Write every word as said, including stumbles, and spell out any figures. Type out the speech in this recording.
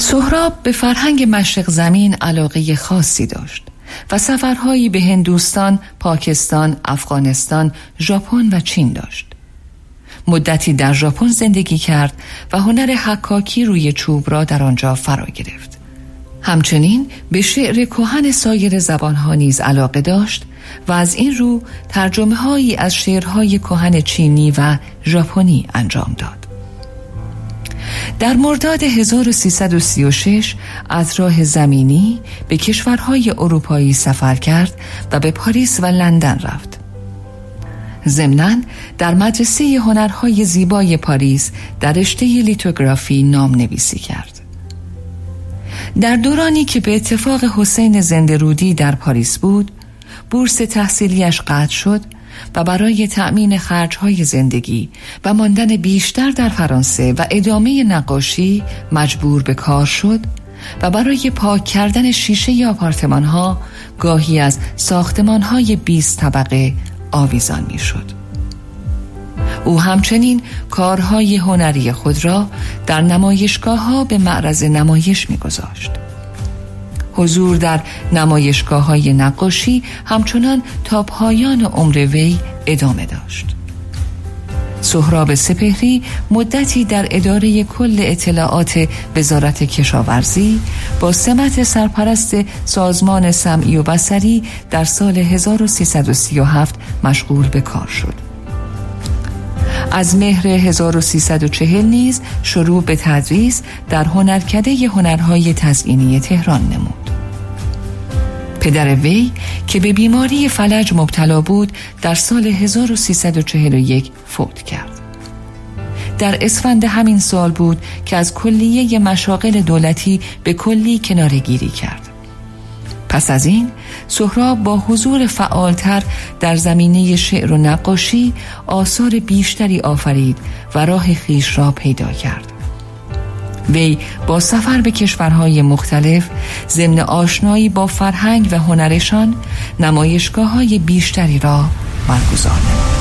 سهراب به فرهنگ مشرق زمین علاقه خاصی داشت و سفرهایی به هندوستان، پاکستان، افغانستان، ژاپن و چین داشت. مدتی در ژاپن زندگی کرد و هنر حکاکی روی چوب را در آنجا فرا گرفت. همچنین به شعر کهن سایر زبانها نیز علاقه داشت و از این رو ترجمه‌هایی از شعرهای کهن چینی و ژاپنی انجام داد. در مرداد هزار و سیصد و سی و شش از راه زمینی به کشورهای اروپایی سفر کرد و به پاریس و لندن رفت. ضمناً در مدرسه هنرهای زیبای پاریس در رشته لیتوگرافی نام نویسی کرد. در دورانی که به اتفاق حسین زنده‌رودی در پاریس بود، بورس تحصیلیش قطع شد و برای تأمین خرج‌های زندگی و ماندن بیشتر در فرانسه و ادامه نقاشی مجبور به کار شد و برای پاک کردن شیشه آپارتمان‌ها گاهی از ساختمان‌های بیست طبقه آویزان می‌شد. او همچنین کارهای هنری خود را در نمایشگاه‌ها به معرض نمایش می‌گذاشت. حضور در نمایشگاه‌های نقاشی همچنان تا پایان عمر وی ادامه داشت. سهراب سپهری مدتی در اداره کل اطلاعات وزارت کشاورزی با سمت سرپرست سازمان سمعی و بصری در سال هزار و سیصد و سی و هفت مشغول به کار شد. از مهر هزار و سیصد و چهل نیز شروع به تدریس در هنرکده هنرهای تزئینی تهران نمود. پدر وی که به بیماری فلج مبتلا بود در سال هزار و سیصد و چهل و یک فوت کرد. در اسفند همین سال بود که از کلیه مشاغل دولتی به کلی کناره‌گیری کرد. پس از این سهراب با حضور فعالتر در زمینه شعر و نقاشی آثار بیشتری آفرید و راه خویش را پیدا کرد. وی با سفر به کشورهای مختلف ضمن آشنایی با فرهنگ و هنرشان نمایشگاه‌های بیشتری را برگزار نمود.